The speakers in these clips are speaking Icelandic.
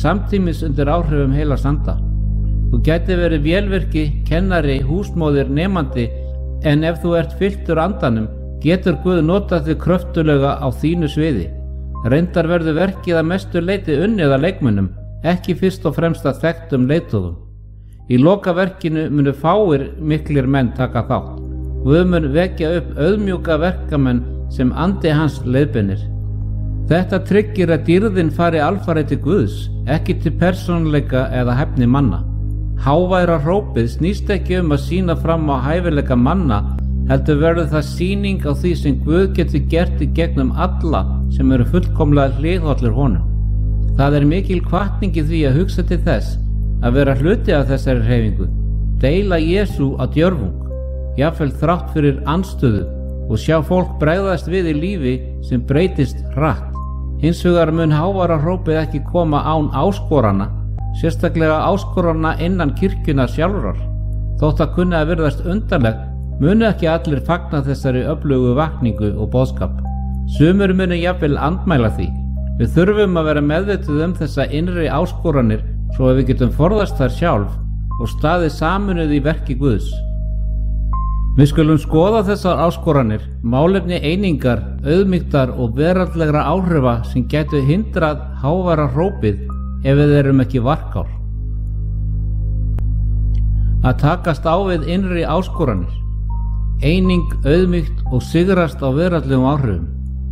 samtímis undir áhrifum heilans anda. Þú gæti verið vélvirki, kennari, húsmóðir, nemandi, en ef þú ert fylltur andanum, getur Guð notað þig kröftulega á þínu sviði. Reyndar verður verkið að mestu leyti unnið að leikmönnum, ekki fyrst og fremst að þekktum leiðtogum. Í lokaverkinu munu fáir miklir menn taka þátt. Guð mun vekja upp auðmjúka verkamenn sem andi hans leiðbeinir. Þetta tryggir að dýrðin fari alfarið til Guðs, ekki til persónuleika eða hæfni manna. Háværa hrópið snýst ekki að sýna fram á hæfileika manna, heldur verður það sýning á því sem Guð getur gert í gegnum alla sem eru fullkomlega hliðhollir honum. Það er mikil hvatning í því að hugsa til þess að vera hluti af þessari hreyfingu, deila Jesú á djörfung, jafnvel þrátt fyrir andstöðu, og sjá fólk bregðast við í lífi sem breytist hratt. Hins vegar mun háværa hrópið ekki koma án áskorana, sérstaklega áskorana innan kirkjunnar sjálfrar. Þótt að kunni að virðast undarlegt, munu ekki allir fagna þessari öflugu vakningu og boðskap. Sumir munu jafnvel andmæla því. Við þurfum að vera meðvituð þessa innri áskoranir svo að við getum forðast þær sjálf og staðið sameinuð í verki Guðs. Við skulum skoða þessar áskoranir, málefni einingar, auðmýktar og veraldlegra áhrifa sem gætu hindrað háværa hrópið ef við erum ekki varkár. Að takast á við innri áskoranir, eining, auðmýkt og sigrast á veraldlegum áhrifum.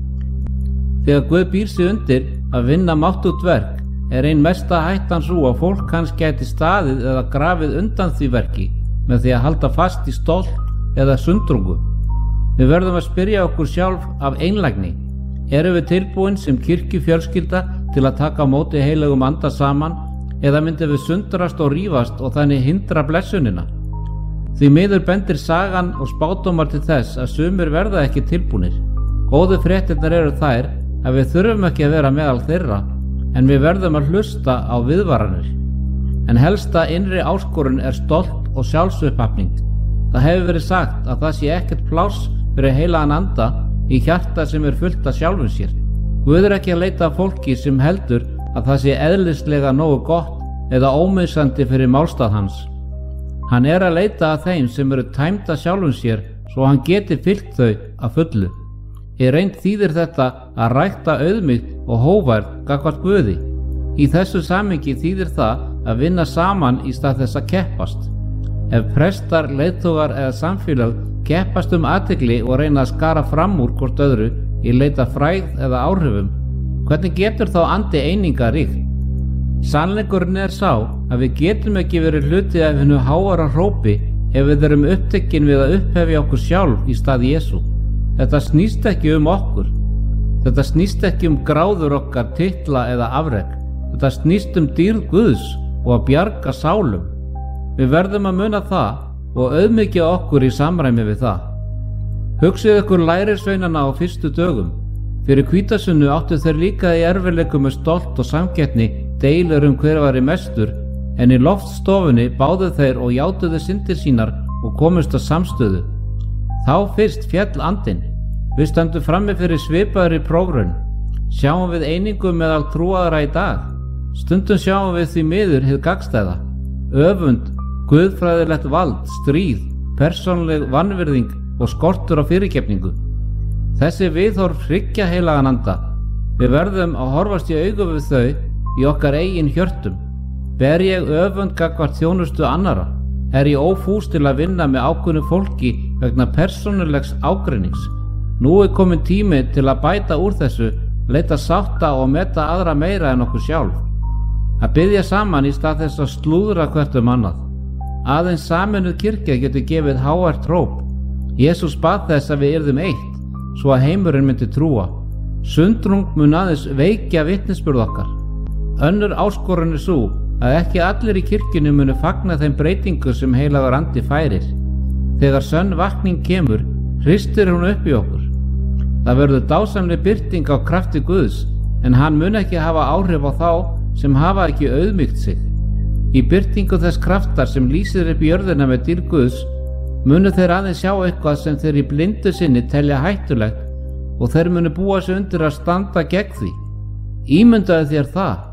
Þegar Guð býr sig undir að vinna máttugt verk, er ein mesta hættan sú að fólk hans gæti staðið eða grafið undan því verki með því að halda fast í stolt eða sundrungu. Við verðum að spyrja okkur sjálf af einlægni. Erum við tilbúin sem kirkjufjölskylda til að taka á móti heilögum anda saman, eða myndum við sundrast og rífast og þannig hindra blessunina? Því miður bendir sagan og spádómar til þess að sumir verða ekki tilbúnir. Góðu fréttirnar eru þær að við þurfum ekki að vera meðal þeirra, en við verðum að hlusta á viðvaranir. En helsta innri áskorun er stolt og sjálfsuppafning. Það hefur verið sagt að það sé ekkert pláss fyrir heilagan anda í hjarta sem er fullt af sjálfum sér. Guð er ekki að leita að fólki sem heldur að það sé eðlislega nógu gott eða ómissandi fyrir málstað hans. Hann er að leita að þeim sem eru tæmd af sjálfum sér svo hann geti fyllt þau að fullu. Í reynd þýðir þetta að rækta auðmýkt og hógværð gagnvart Guði. Í þessu samhengi þýðir það að vinna saman í stað þess að keppast. Ef prestar, leiðtogar eða samfélag keppast athygli og reyna að skara fram úr hvort öðru í leita frægð eða áhrifum, hvernig getur þá andi eininga ríkt? Sannleikurinn er sá að við getum ekki verið hluti af hinu háværa hrópi ef við erum upptekin við að upphefja okkur sjálf í stað Jesú. Þetta snýst ekki okkur. Þetta snýst ekki gráður okkar, titla eða afrek. Þetta snýst dýrð Guðs og að bjarga sálum. Við verðum að muna það og auðmýkja okkur í samræmi við það. Hugsið ykkur lærisveinana á fyrstu dögum. Fyrir hvítasunnu áttu þeir líka í erfiðleikum með stolt og samkeppni, deilur hver væri mestur, en í loftstofunni báðu þeir og játuðu syndir sínar og komust að samstöðu. Þá fyrst féll andinn. Við stöndum frammi fyrir svipaðri prógrun. Sjáum við einingu meðal trúaðra í dag? Stundum sjáum við því miður hið gagnstæða. Öfund, guðfræðilegt vald, stríð, persónuleg vanvirðing og skortur á fyrirgefningu. Þessi viðhorf hryggja heilagan anda. Við verðum að horfast í augu við þau í okkar eigin hjörtum. Ber ég öfund gagnvart þjónustu annarra? Er ég ófús til að vinna með ákveðnu fólki vegna persónulegs ágreinings? Nú er komin tími til að bæta úr þessu, leita sátta og meta aðra meira en okkur sjálf. Að biðja saman í stað þess að slúðra hvert annað. Aðeins sameinuð kirkja getur gefið hávært hróp. Jesús bað þess að við yrðum eitt, svo að heimurinn myndi trúa. Sundrung mun aðeins veikja vitnisburð okkar. Önnur áskorun er sú að ekki allir í kirkjunni munu fagna þeim breytingu sem heilagur andi færir. Þegar sönn vakning kemur, hristir hún upp í okkur. Það verður dásamleg birting á krafti Guðs, en hann mun ekki hafa áhrif á þá sem hafa ekki auðmýkt sig. Í birtingu þess kraftar sem lýsir upp jörðina með dýrð Guðs, munu þeir aðeins sjá eitthvað sem þeir í blindu sinni telja hættulegt og þeir munu búa sig undir að standa gegn því. Ímyndaðu þér það.